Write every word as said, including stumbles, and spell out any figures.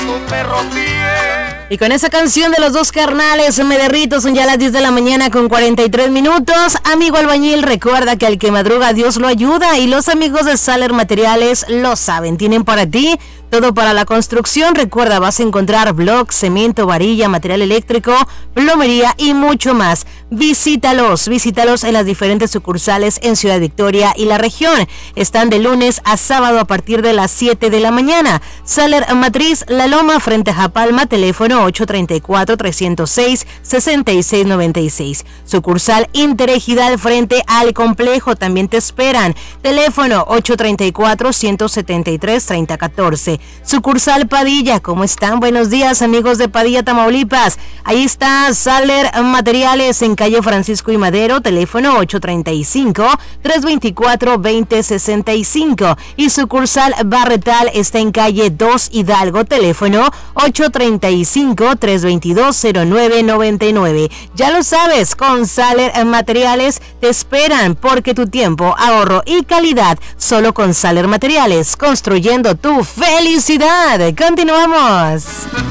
Y con esa canción de los dos carnales, Me Derrito, son ya las diez de la mañana con cuarenta y tres minutos. Amigo albañil, recuerda que al que madruga Dios lo ayuda, y los amigos de Saler Materiales lo saben. Tienen para ti todo para la construcción. Recuerda, vas a encontrar bloc, cemento, varilla, material eléctrico, plomería y mucho más. Visítalos, visítalos en las diferentes sucursales en Ciudad Victoria y la región. Están de lunes a sábado a partir de las siete de la mañana. Saler Matriz, La Loma, frente a Japalma, teléfono ocho tres cuatro, tres cero seis, seis seis nueve seis. Sucursal Interejidal frente al complejo, también te esperan. Teléfono ocho tres cuatro, uno siete tres, tres cero uno cuatro. Sucursal Padilla, ¿cómo están? Buenos días, amigos de Padilla, Tamaulipas. Ahí está Saler Materiales en calle Francisco y Madero, teléfono ocho tres cinco, tres dos cuatro, dos cero seis cinco. Y sucursal Barretal está en calle dos Hidalgo, teléfono ocho tres cinco, tres dos dos, cero nueve nueve nueve. Ya lo sabes, con Saler Materiales te esperan, porque tu tiempo, ahorro y calidad solo con Saler Materiales, construyendo tu felicidad. Continuamos.